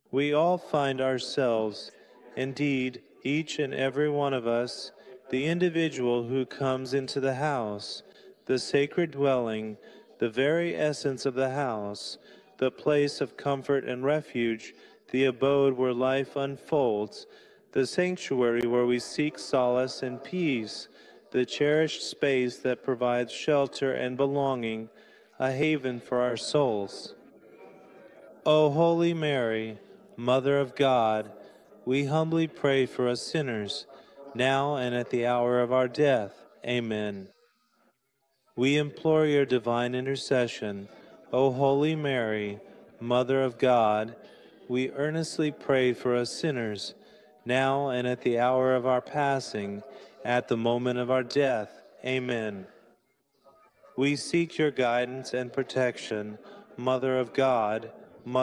We all find ourselves, indeed, each and every one of us, the individual who comes into the house, the sacred dwelling, the very essence of the house, the place of comfort and refuge, the abode where life unfolds, the sanctuary where we seek solace and peace, the cherished space that provides shelter and belonging, a haven for our souls. O Holy Mary, Mother of God, we humbly pray for us sinners, now and at the hour of our death. Amen. We implore your divine intercession. O Holy Mary, Mother of God, we earnestly pray for us sinners, now and at the hour of our passing, at the moment of our death. Amen. We seek your guidance and protection, Mother of God,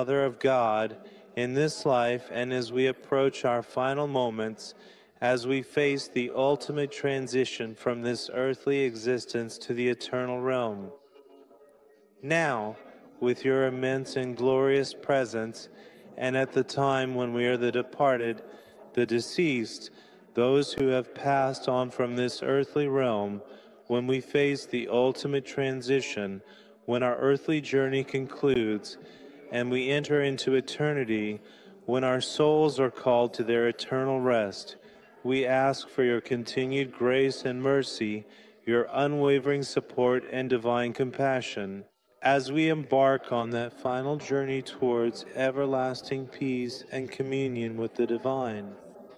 in this life and as we approach our final moments, as we face the ultimate transition from this earthly existence to the eternal realm. Now, with your immense and glorious presence, and at the time when we are the departed, the deceased, those who have passed on from this earthly realm, when we face the ultimate transition, when our earthly journey concludes, and we enter into eternity, when our souls are called to their eternal rest, we ask for your continued grace and mercy, your unwavering support and divine compassion, as we embark on that final journey towards everlasting peace and communion with the divine.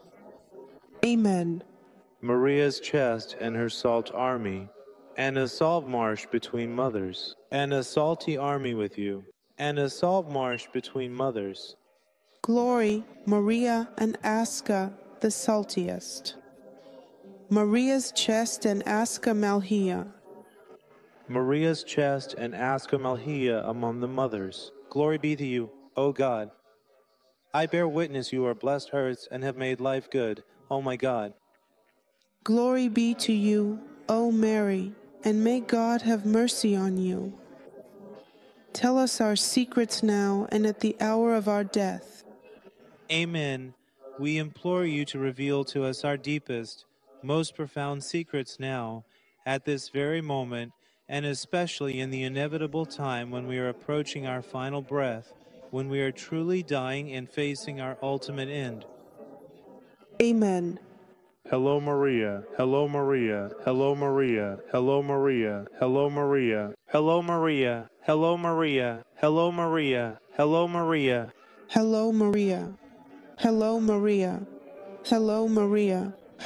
Amen. Maria's chest and her salt army, and a salt marsh between mothers, and a salty army with you, and a salt marsh between mothers. Glory, Maria and Aska, the saltiest. Maria's chest and Aska Malhia. Maria's chest and Aska Malhia among the mothers. Glory be to you, O God. I bear witness you are blessed hearts and have made life good, O my God. Glory be to you, O Mary, and may God have mercy on you. Tell us our secrets now and at the hour of our death. Amen. We implore you to reveal to us our deepest, most profound secrets now, at this very moment, and especially in the inevitable time when we are approaching our final breath, when we are truly dying and facing our ultimate end. Amen. Hello Maria, hello Maria, hello Maria, hello Maria, hello Maria, hello Maria, hello Maria, hello Maria, hello Maria. Hello, Maria. Hello, Maria. Hello, Maria.